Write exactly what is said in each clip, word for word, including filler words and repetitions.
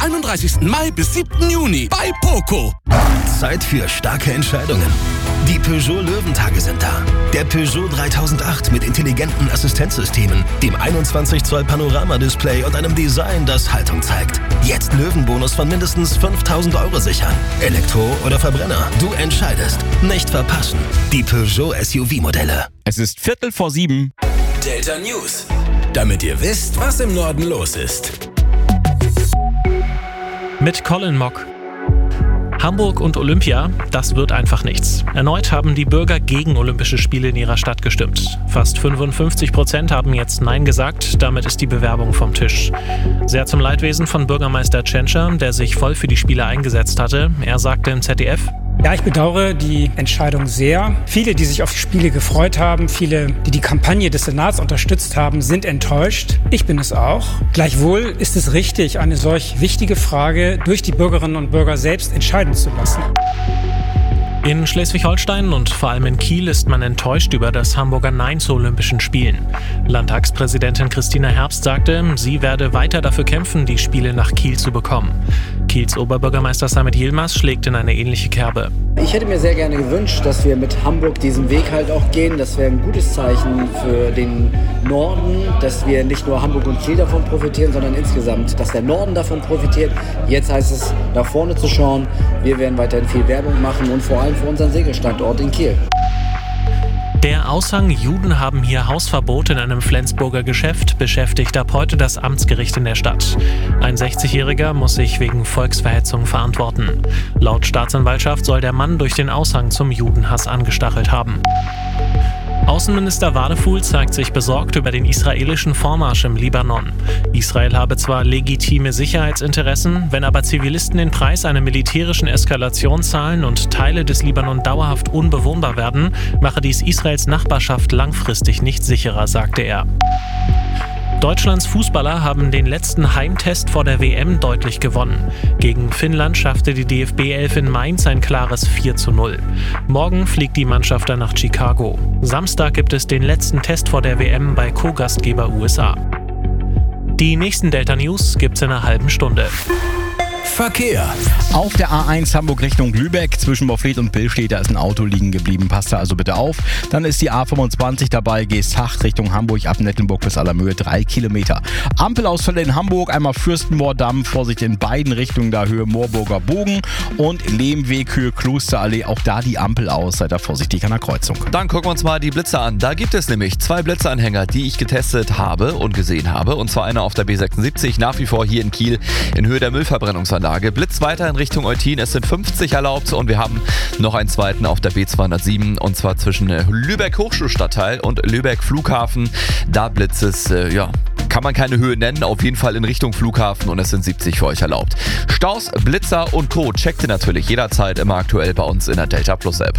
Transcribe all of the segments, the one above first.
einunddreißigsten Mai bis siebten Juni bei Poco. Zeit für starke Entscheidungen. Die Peugeot Löwentage sind da. Der Peugeot dreitausendacht mit intelligenten Assistenzsystemen, dem einundzwanzig Zoll Panoramadisplay und einem Design, das Haltung zeigt. Jetzt Löwenbonus von mindestens fünftausend Euro sichern. Elektro oder Verbrenner, du entscheidest. Nicht verpassen. Die Peugeot S U V-Modelle. Es ist Viertel vor sieben. Delta News. Damit ihr wisst, was im Norden los ist. Mit Colin Mock. Hamburg und Olympia, das wird einfach nichts. Erneut haben die Bürger gegen Olympische Spiele in ihrer Stadt gestimmt. Fast fünfundfünfzig Prozent haben jetzt Nein gesagt, damit ist die Bewerbung vom Tisch. Sehr zum Leidwesen von Bürgermeister Tschentscher, der sich voll für die Spiele eingesetzt hatte. Er sagte im Z D F: Ja, ich bedauere die Entscheidung sehr. Viele, die sich auf die Spiele gefreut haben, viele, die die Kampagne des Senats unterstützt haben, sind enttäuscht. Ich bin es auch. Gleichwohl ist es richtig, eine solch wichtige Frage durch die Bürgerinnen und Bürger selbst entscheiden zu lassen. In Schleswig-Holstein und vor allem in Kiel ist man enttäuscht über das Hamburger Nein zu Olympischen Spielen. Landtagspräsidentin Christina Herbst sagte, sie werde weiter dafür kämpfen, die Spiele nach Kiel zu bekommen. Kiels Oberbürgermeister Samet Yilmaz schlägt in eine ähnliche Kerbe. Ich hätte mir sehr gerne gewünscht, dass wir mit Hamburg diesen Weg halt auch gehen. Das wäre ein gutes Zeichen für den Norden, dass wir nicht nur Hamburg und Kiel davon profitieren, sondern insgesamt, dass der Norden davon profitiert. Jetzt heißt es, nach vorne zu schauen. Wir werden weiterhin viel Werbung machen und vor allem für unseren Segelstandort in Kiel. Der Aushang Juden haben hier Hausverbot in einem Flensburger Geschäft beschäftigt ab heute das Amtsgericht in der Stadt. Ein sechzigjähriger muss sich wegen Volksverhetzung verantworten. Laut Staatsanwaltschaft soll der Mann durch den Aushang zum Judenhass angestachelt haben. Außenminister Wadefuhl zeigt sich besorgt über den israelischen Vormarsch im Libanon. Israel habe zwar legitime Sicherheitsinteressen, wenn aber Zivilisten den Preis einer militärischen Eskalation zahlen und Teile des Libanon dauerhaft unbewohnbar werden, mache dies Israels Nachbarschaft langfristig nicht sicherer, sagte er. Deutschlands Fußballer haben den letzten Heimtest vor der W M deutlich gewonnen. Gegen Finnland schaffte die D F B-Elf in Mainz ein klares vier zu null. Morgen fliegt die Mannschaft dann nach Chicago. Samstag gibt es den letzten Test vor der W M bei Co-Gastgeber U S A. Die nächsten Delta News gibt's in einer halben Stunde. Verkehr. Auf der A eins Hamburg Richtung Lübeck zwischen Morfleet und Billstedt, da ist ein Auto liegen geblieben. Passt da also bitte auf. Dann ist die A fünfundzwanzig dabei, Geesthacht Richtung Hamburg ab Nettelburg bis Allermöhe, drei Kilometer. Ampelausfälle in Hamburg, einmal Fürstenmoordamm, Vorsicht in beiden Richtungen, da Höhe Moorburger Bogen und Lehmweg, Höhe Klosterallee, auch da die Ampel aus, seid da vorsichtig an der Kreuzung. Dann gucken wir uns mal die Blitzer an. Da gibt es nämlich zwei Blitzanhänger, die ich getestet habe und gesehen habe. Und zwar einer auf der B sechsundsiebzig, nach wie vor hier in Kiel in Höhe der Müllverbrennungsanlage. Blitz weiter in Richtung Eutin, es sind fünfzig erlaubt und wir haben noch einen zweiten auf der B zweihundertsieben und zwar zwischen Lübeck Hochschulstadtteil und Lübeck Flughafen. Da blitzt es, äh, ja, kann man keine Höhe nennen, auf jeden Fall in Richtung Flughafen und es sind siebzig für euch erlaubt. Staus, Blitzer und Co. checkt ihr natürlich jederzeit immer aktuell bei uns in der Delta Plus App.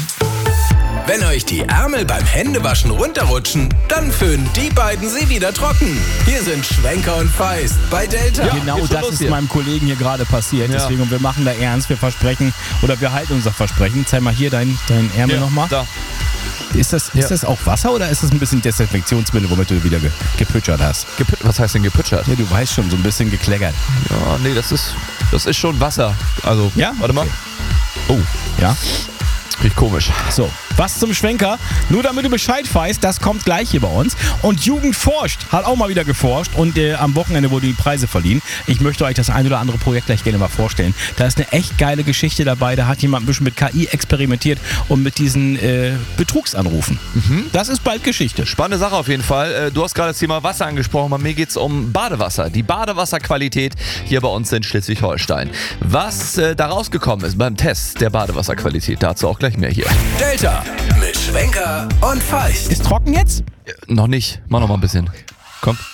Wenn euch die Ärmel beim Händewaschen runterrutschen, dann föhnen die beiden sie wieder trocken. Hier sind Schwenker und Feist bei Delta. Ja, genau das ist hier meinem Kollegen hier gerade passiert. Ja. Deswegen, wir machen da ernst, wir versprechen oder wir halten unser Versprechen. Zeig mal hier dein, dein Ärmel ja, nochmal. Da. Ist das, ist ja. das auch Wasser oder ist das ein bisschen Desinfektionsmittel, womit du wieder ge gepütschert hast? Gepü Was heißt denn gepütschert? Ja, du weißt schon, so ein bisschen gekleckert. Ja, nee, das ist, das ist schon Wasser. Also, ja? Warte mal. Okay. Oh, ja? Riecht komisch. So, was zum Schwenker. Nur damit du Bescheid weißt, das kommt gleich hier bei uns. Und Jugend forscht, hat auch mal wieder geforscht und äh, am Wochenende wurden die Preise verliehen. Ich möchte euch das ein oder andere Projekt gleich gerne mal vorstellen. Da ist eine echt geile Geschichte dabei. Da hat jemand ein bisschen mit K I experimentiert und mit diesen äh, Betrugsanrufen. Mhm. Das ist bald Geschichte. Spannende Sache auf jeden Fall. Äh, du hast gerade das Thema Wasser angesprochen. Bei mir geht es um Badewasser. Die Badewasserqualität hier bei uns in Schleswig-Holstein. Was äh, da rausgekommen ist beim Test der Badewasserqualität, dazu auch gleich mehr hier. Delta mit Schwenker und Feist. Ist trocken jetzt? Äh, noch nicht. Mach noch mal ein bisschen. Komm.